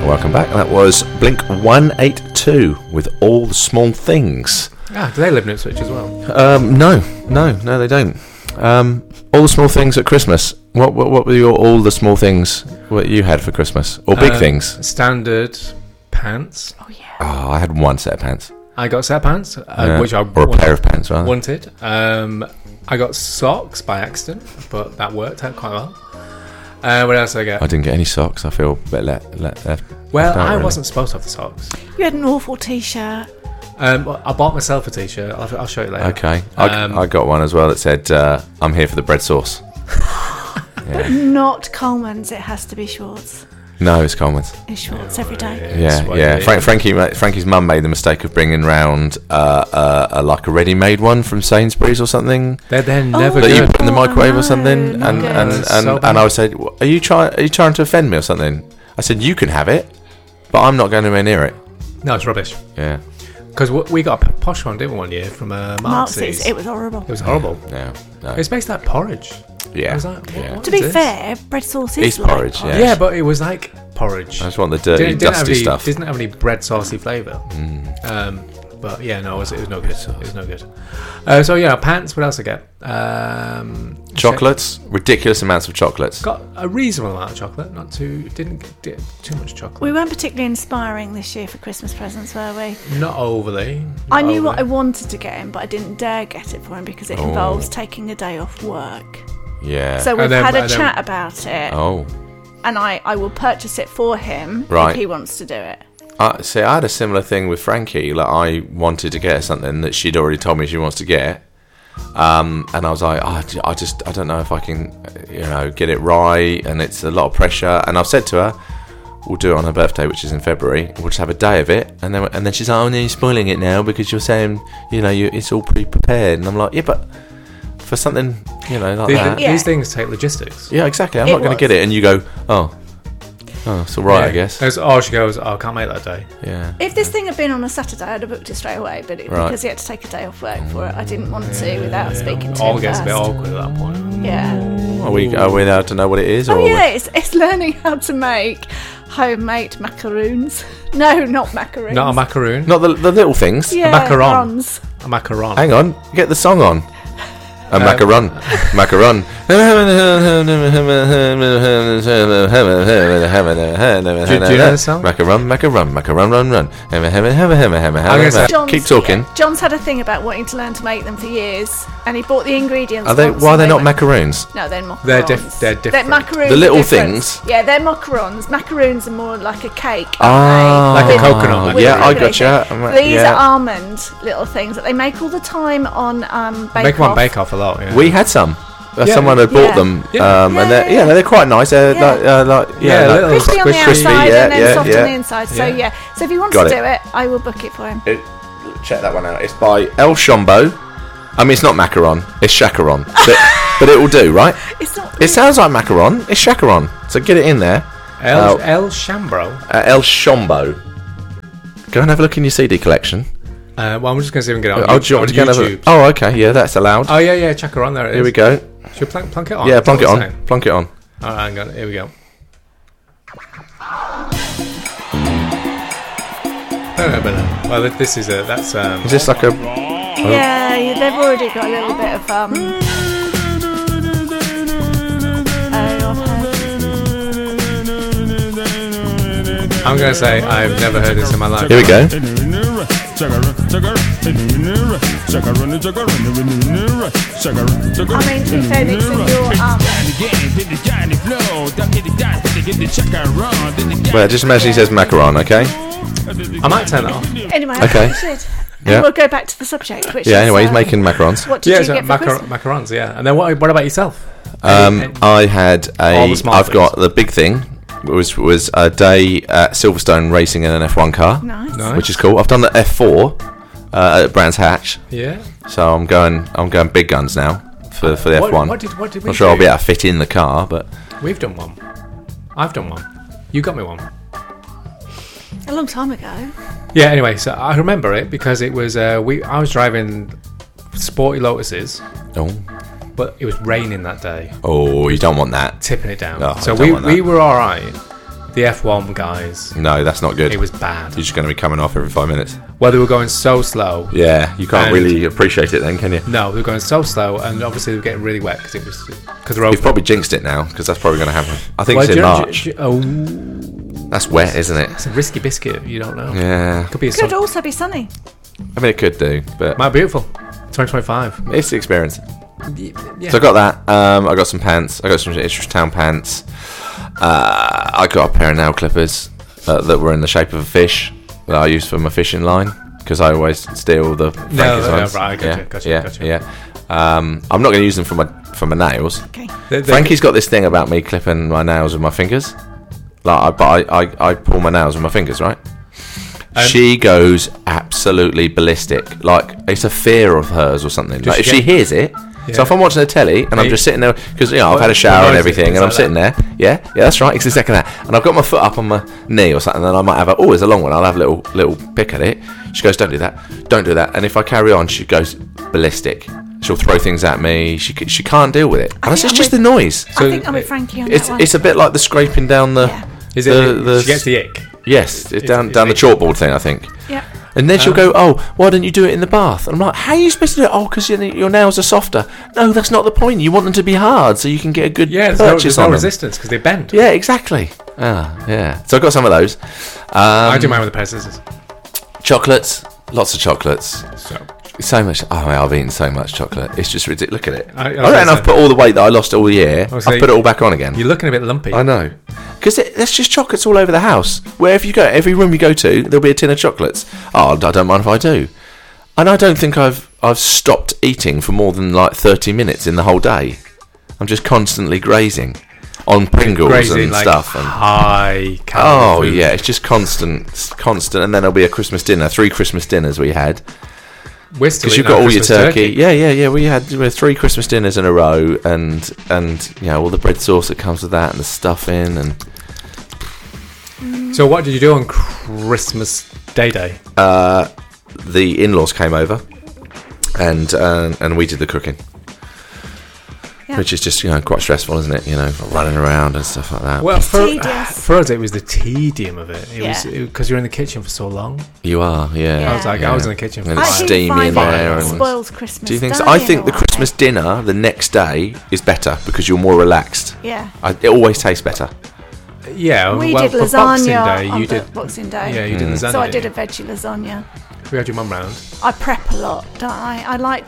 Welcome back. That was Blink 182 with All the Small Things. Ah, do they live in Ipswich as well? No, they don't. All the small things at Christmas. What were your all the small things what you had for Christmas, or big things? Standard pants. Oh yeah. Oh, I had one set of pants. I got a set of pants, which I or a pair of pants, rather. wanted. I got socks by accident, but that worked out quite well. What else did I get? I didn't get any socks. I feel a bit left. Well, out, I really. wasn't supposed to have the socks. You had an awful t-shirt. I bought myself a t-shirt. I'll show you later. Okay, I got one as well that said, "I'm here for the bread sauce." Yeah. Not Coleman's. It has to be Schwartz. No, it's Coleman's. It's Schwartz every day. Yeah. Frankie's mum made the mistake of bringing round like a ready-made one from Sainsbury's or something. They're never That good. you put in the microwave no, or something, not and good. So bad. I said, "Are you trying to offend me or something?" I said, "You can have it, but I'm not going anywhere near it." No, it's rubbish. Yeah. Because we got a posh one, didn't we, one year from Marx's? It was horrible. It was horrible. No. It's basically like porridge. Yeah. I was like, what To is be this? fair, bread sauce is It's like porridge, yeah. Yeah, but it was like porridge. I just want the dirty, Didn't have dusty any, stuff. Didn't have any bread saucy flavour. But yeah, no, it was no good. It was no good. So yeah, pants. What else I get? Chocolates, ridiculous amounts of chocolates. Got a reasonable amount of chocolate. Not too. Didn't get too much chocolate. We weren't particularly inspiring this year for Christmas presents, were we? Not overly. I knew what I wanted to get him, but I didn't dare get it for him because it involves taking a day off work. Yeah. So we've then- had a and then- chat about it, Oh. and I will purchase it for him Right. if he wants to do it. See, I had a similar thing with Frankie. Like, I wanted to get her something that she'd already told me she wants to get. And I was like, I don't know if I can, get it right. And it's a lot of pressure. And I've said to her, we'll do it on her birthday, which is in February. We'll just have a day of it. And then she's like, oh, no, you're spoiling it now because you're saying, it's all pre-prepared. And I'm like, yeah, but for something, like that. Yeah. These things take logistics. Yeah, exactly. I'm It not going to was. get it. And you go, oh, it's all right, I guess. She goes, I can't make that day. Yeah. If this thing had been on a Saturday, I'd have booked it straight away. But Right. because he had to take a day off work for it, I didn't want to without speaking to All him gets first. a bit awkward at that point. Yeah. Are we allowed to know what it is? Or Oh yeah, it's learning how to make homemade macaroons. No, not macaroons. Not a macaroon. Not the little things. yeah, macaron. macarons. A macaron. Hang on, get the song on. A macaron. Macaron. Do you know the song? Macaron, run. John's, Keep talking. yeah, John's had a thing about wanting to learn to make them for years, and he bought the ingredients. Why are they not macaroons? No, they're macarons. They're different. They're macaroons. The little are different. things? Yeah, they're macarons. Macaroons are more like a cake. Ah, Like a coconut. With Yeah, I everything. gotcha. These Yeah. are almond little things that they make all the time on Bake Make one Off. bake off a lot. Yeah. We had some. Yeah. Someone had bought Yeah. them, Yeah. and they're quite nice. They're Yeah. like little Crispy on the crispy, outside yeah, and then yeah, soft yeah. on the inside. So Yeah. yeah. So if he wants Got to it. do it, I will book it for him. Check that one out. It's by El Shombo. I mean, it's not macaron. It's chacaron, but it will do, right? It's not. It sounds like macaron. It's chacaron. So get it in there. El Chambro. El Shombo. Go and have a look in your CD collection. Well, I'm just going to see if we can get it on, Oh, do you want me to go and have a YouTube. Oh, okay. Yeah, that's allowed. Oh, yeah, check her on there. It Here is. we go. Should we plunk it on? Yeah, Is that plunk it what on. we're saying? Plunk it on. Oh, hang on. Here we go. Well, this is a. That's. Is this like a? Yeah, they've already got a little bit of oh, I'm going to say I've never heard this in my life. Here we go. I mean, to be fair, it's in your Well, just imagine he says macaron, okay? I might turn that off. Anyway, Okay. I should. Yeah. And we'll go back to the subject, which Yeah. is, Anyway, he's making macarons. What did Yeah, you so get for Christmas? macarons, yeah. And then what about yourself? I had All the small I've things. got the big thing. Was a day at Silverstone racing in an F1 car, Nice. Nice. which is cool. I've done the F4 at Brands Hatch, Yeah. so I'm going big guns now for the F1. What did we Not sure I'll do? be able to fit in the car, but We've done one. I've done one. You got me one. A long time ago. Yeah. Anyway, so I remember it because it was I was driving sporty Lotuses, but it was raining that day, oh, you don't want that. tipping it down. No, so I don't want we that. were all right The F1 guys. No, that's not good. It was bad. You're just going to be coming off every 5 minutes. Well, they were going so slow. Yeah, you can't really appreciate it then, can you? No, they were going so slow, and obviously they were getting really wet because they're open. You've probably jinxed it now, because that's probably going to happen. I think it's in March. That's wet, isn't it? It's a risky biscuit. You don't know. Yeah. Could be a Could also be sunny. I mean, it could do, but Might be beautiful. 2025. it's the experience. Yeah. So I got that. I got some pants. I got some Ipswich Town pants. I got a pair of nail clippers that were in the shape of a fish that I use for my fishing line, because I always steal the Frankie's ones. Right, gotcha. Yeah. I'm not going to use them for my nails. Okay. Frankie's got this thing about me clipping my nails with my fingers. I pull my nails with my fingers, right? She goes absolutely ballistic. Like, it's a fear of hers or something. Like, if she hears it. Yeah. So if I'm watching the telly and I'm just sitting there, because I've had a shower and everything, and I'm sitting there, yeah, that's right, it's exactly that, and I've got my foot up on my knee or something, and I might have there's a long one, I'll have a little pick at it. She goes, don't do that, and if I carry on, she goes ballistic. She'll throw things at me. She can't deal with it, and it's just the noise. I think I'm with Frankie on that one. It's a bit like the scraping down the. Yeah. Is it? She gets the ick. Yes, it's down the chalkboard thing, I think. Yeah. And then she'll go, why don't you do it in the bath? And I'm like, how are you supposed to do it? Oh, because your nails are softer. No, that's not the point. You want them to be hard so you can get a good purchase there's no on them. resistance because they bend. Yeah, exactly. Yeah. So I got some of those. I do mine with a pair of scissors. Chocolates. Lots of chocolates. So much. Oh, man, I've eaten so much chocolate. It's just ridiculous. Look at it. I reckon I've put all the weight that I lost all year. I've put it all back on again. You're looking a bit lumpy. I know. Because there's just chocolates all over the house. Wherever you go, every room you go to, there'll be a tin of chocolates. Oh, I don't mind if I do. And I don't think I've stopped eating for more than like 30 minutes in the whole day. I'm just constantly grazing on Pringles and stuff. And high calorie food. Yeah, it's just constant. And then there'll be a Christmas dinner. 3 Christmas dinners we had. Because you've got all your turkey. Yeah. We had 3 Christmas dinners in a row, and all the bread sauce that comes with that, and the stuffing, and. So what did you do on Christmas Day? The in-laws came over, and we did the cooking. Yeah. Which is just quite stressful, isn't it? Running around and stuff like that. Well, for us, it was the tedium of it. It was because you're in the kitchen for so long. You are, yeah. I was in the kitchen for and it's steamy in there. It spoils Christmas. Do you think so? I think the Christmas dinner the next day is better because you're more relaxed. Yeah. It always tastes better. Yeah. We did lasagna on Boxing Day. Yeah, you did lasagna. So I did a veggie lasagna. We had your mum round. I prep a lot, don't I? I like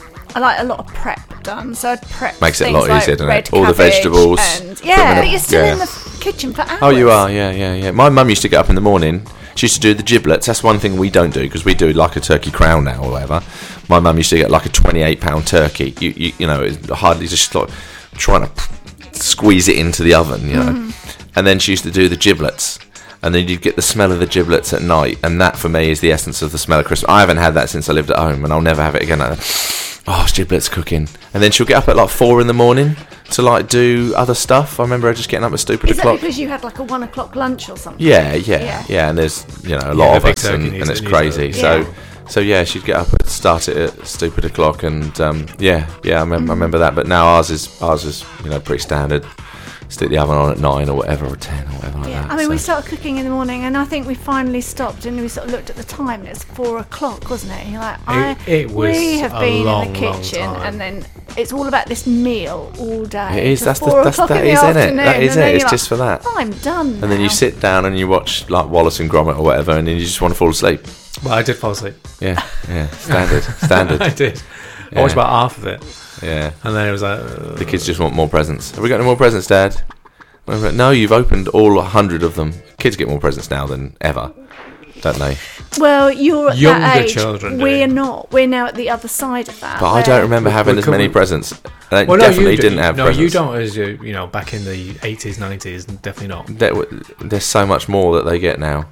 a lot of prep done, so I'd prep. Makes it a lot easier, doesn't it? All the vegetables. But you're still in the kitchen for hours. Oh, you are, yeah. My mum used to get up in the morning. She used to do the giblets. That's one thing we don't do because we do like a turkey crown now or whatever. My mum used to get like a 28-pound turkey. It's hardly just like trying to squeeze it into the oven, And then she used to do the giblets. And then you'd get the smell of the giblets at night, and that for me is the essence of the smell of Christmas. I haven't had that since I lived at home, and I'll never have it again. Oh, giblets cooking. And then she'll get up at like 4 a.m. to like do other stuff. I remember her just getting up at stupid o'clock. Is that because you had like a 1 o'clock lunch or something? Yeah. And there's a lot of us, and it's crazy. So she'd get up and start it at stupid o'clock, and I remember that. But now ours is pretty standard. Stick the oven on at 9 or whatever, or 10 or whatever like that. I mean, we started cooking in the morning, and I think we finally stopped, and we sort of looked at the time, and it's 4 o'clock, wasn't it? And you're like, we have been in the kitchen, and then it's all about this meal all day. It is. That is it. That is it. It's just for that. I'm done. And then you sit down and you watch like Wallace and Gromit or whatever, and then you just want to fall asleep. Well, I did fall asleep. Yeah. Standard. I did. I watched about half of it. Yeah. And then it was like... the kids just want more presents. Have we got any more presents, Dad? No, you've opened all 100 of them. Kids get more presents now than ever, don't they? Well, you're at Younger that age. Children We're not. We're now at the other side of that. But I don't remember having as many presents. I definitely didn't have presents. No, you don't as back in the 80s, 90s, definitely not. There's so much more that they get now.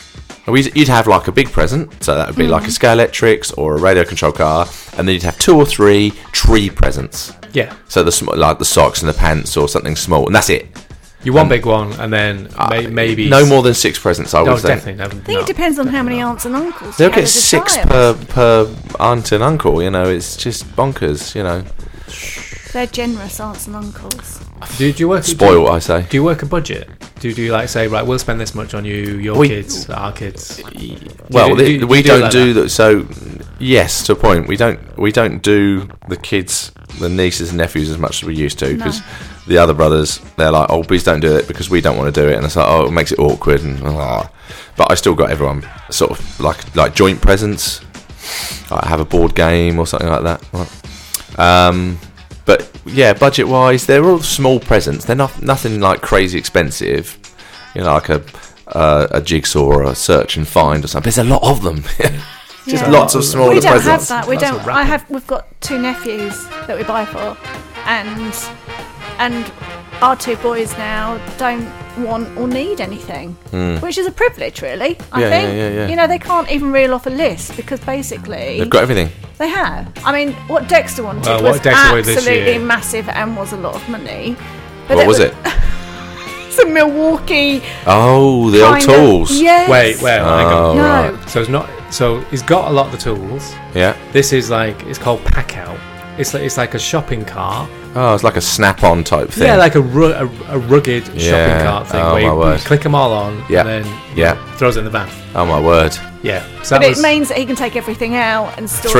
You'd have like a big present, so that would be like a Scalextric or a radio control car, and then you'd have 2 or 3 tree presents. Yeah. So like the socks and the pants or something small, and that's it. You one big one, and then maybe no more than 6 presents. I would think. Definitely. I think it depends on how many aunts and uncles. They'll get 6 per aunt and uncle. It's just bonkers. They're generous aunts and uncles. Do you work? Spoiled, I say. Do you work a budget? Do you like say, right, we'll spend this much on you, your kids, our kids? Well, we don't do that. So, yes, to a point. We don't do the kids, the nieces and nephews as much as we used to, because the other brothers, they're like, oh, please don't do it because we don't want to do it, and it's like, oh, it makes it awkward, and but I still got everyone sort of like joint presents. I have a board game or something like that. But yeah, budget-wise, they're all small presents. They're nothing like crazy expensive. You know, like a jigsaw or a search and find or something. There's a lot of them. Just lots of smaller presents. We don't have that. We don't. We've got 2 nephews that we buy for, and our 2 boys now don't want or need anything, which is a privilege, really. I think. Yeah. You know, they can't even reel off a list because basically they've got everything. They have. I mean, what Dexter wanted was absolutely massive and was a lot of money. But what was it? Some Milwaukee. Oh, the old tools. Yes. Wait. Hang on. No. Right. So it's not. So he's got a lot of the tools. Yeah. This is it's called pack out. It's like a shopping cart. Oh, it's like a snap-on type thing. Yeah, like a rugged shopping cart thing where you click them all on and then throws it in the van. Oh my word. Yeah. So but it means that he can take everything out and store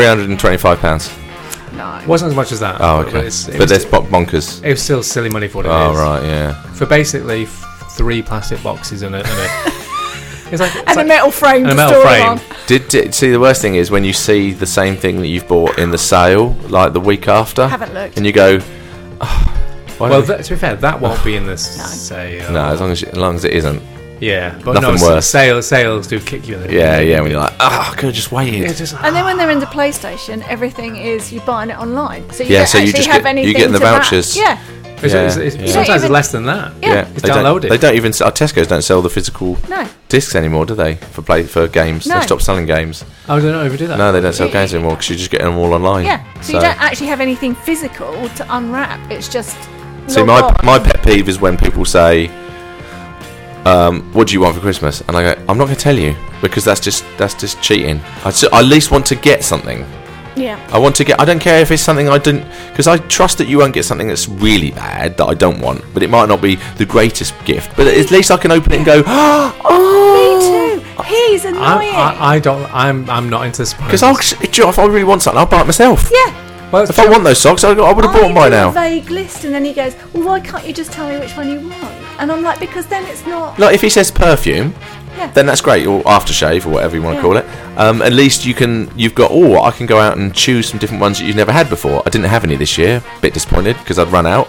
£325. No. It wasn't as much as that. Oh, okay. But that's bonkers. It was still silly money for what it is. Oh, right, yeah. For basically 3 plastic boxes and a a metal frame to store it on. See, the worst thing is when you see the same thing that you've bought in the sale, like the week after. Haven't looked. And you go, well, to be fair, that won't be in the sale. No, as long as it isn't. Yeah, but nothing worse. Sales do kick you in the Yeah, when you're like, I could have just waited. And then when they're into PlayStation, everything is you buying it online. So you you get the vouchers. Yeah. Sometimes it's less than that. Yeah. It's downloaded. They don't even. Tesco's don't sell the physical discs anymore, do they? For games, they stopped selling games. Oh, they don't even do that. No, they don't sell games anymore because you're just getting them all online. Yeah. So you don't actually have anything physical to unwrap. It's just. See, my pet peeve is when people say, "What do you want for Christmas?" And I go, "I'm not going to tell you because that's just cheating. I at least want to get something." Yeah. I don't care if it's something I didn't, because I trust that you won't get something that's really bad that I don't want, but it might not be the greatest gift. But at least I can open it and go, oh, me too. He's annoying. I'm not into surprises. Because if I really want something, I'll buy it myself. Yeah. Well, if I want those socks, I would have bought them by now. A vague list, and then he goes, "Well, why can't you just tell me which one you want?" And I'm like, because then it's not. Like if he says perfume. Yeah. Then that's great, or aftershave, or whatever you want to call it. At least you've got, I can go out and choose some different ones that you've never had before. I didn't have any this year. Bit disappointed because I'd run out.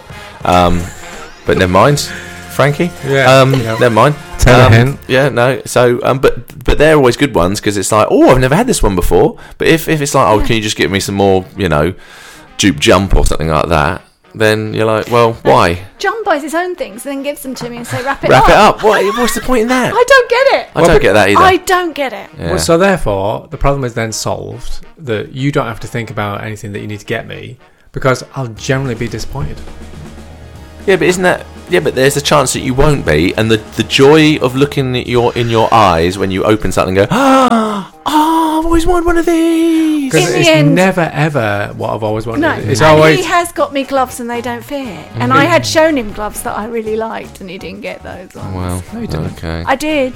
But never mind, Frankie. Yeah. Never mind. Tell a hint. Yeah, no. So, but they're always good ones because it's like, I've never had this one before. But if it's like, can you just give me some more, Jupe Jump or something like that? Then you're like, well, why? John buys his own things and then gives them to me and say, wrap it up. Wrap it up? What's the point in that? I don't get it. I don't get that either. I don't get it. Yeah. Well, so therefore, the problem is then solved that you don't have to think about anything that you need to get me because I'll generally be disappointed. Yeah, but isn't that... Yeah, but there's a chance that you won't be, and the joy of looking at in your eyes when you open something and go, I've always wanted one of these. Because it's never ever what I've always wanted. No, it's always. He has got me gloves and they don't fit. Mm-hmm. And I had shown him gloves that I really liked, and he didn't get those ones. Well, no, you didn't. Okay. I did.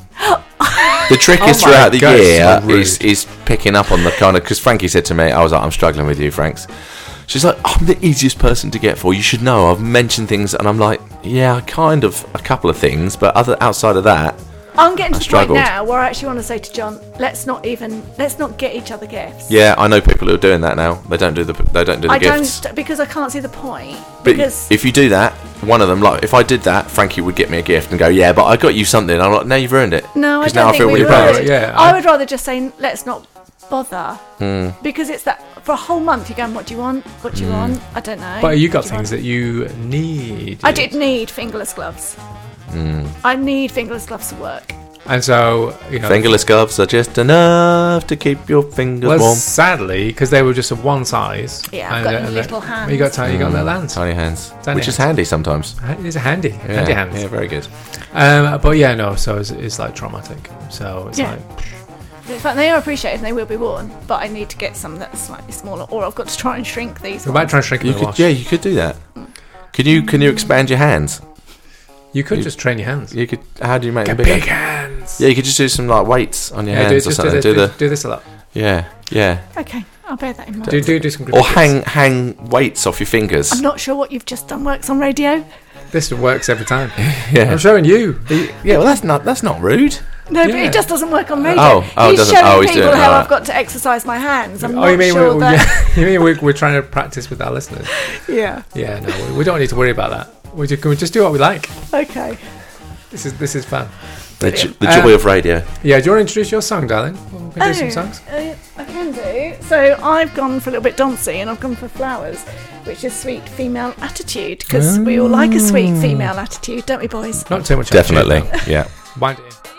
The trick is throughout the year is picking up on the kind of, because Frankie said to me, I was like, I'm struggling with you, Franks. She's like, I'm the easiest person to get for. You should know. I've mentioned things, and I'm like, yeah, kind of a couple of things, but outside of that, I'm getting to the point now where I actually want to say to John, let's not get each other gifts. Yeah, I know people who are doing that now. They don't do the gifts. I don't, because I can't see the point. But if you do that, one of them, like if I did that, Frankie would get me a gift and go, yeah, but I got you something. I'm like, no, you've ruined it. No, I don't now think I feel really bad. Yeah, I would rather just say, let's not bother, because it's that for a whole month you're going, what do you want, I don't know. But you got things that you need. I did need fingerless gloves. I need fingerless gloves to work, and so fingerless gloves are just enough to keep your fingers warm. Sadly, because they were just of one size. Yeah, I've got little hands. You got little hands, tiny hands, which is handy sometimes. It's a handy hands. Yeah, very good. But yeah, no. So it's like traumatic. So it's like. In fact, they are appreciated and they will be worn, but I need to get some that's slightly smaller, or I've got to try and shrink these. We might try and shrink them. You could do that. Can you expand your hands? You could just train your hands. You could. How do you make them big hands? Yeah, you could just do some like weights on your hands or something. Do this a lot. Yeah. Okay, I'll bear that in mind. Do some. Or hang weights off your fingers. I'm not sure what you've just done works on radio. This works every time. Yeah, I'm showing you. Yeah, well, that's not rude. No, but it just doesn't work on radio. He's showing people how I've got to exercise my hands. I'm not sure that. You mean we're trying to practice with our listeners? Yeah. Yeah, no, we don't need to worry about that. We just do what we like. Okay. This is fun. The joy of radio. Yeah, do you want to introduce your song, darling? We can do some songs. I can do. So I've gone for a little bit dancey, and I've gone for Flowers, which is Sweet Female Attitude, because we all like a sweet female attitude, don't we, boys? Not too much. Definitely, yeah. Wind it in.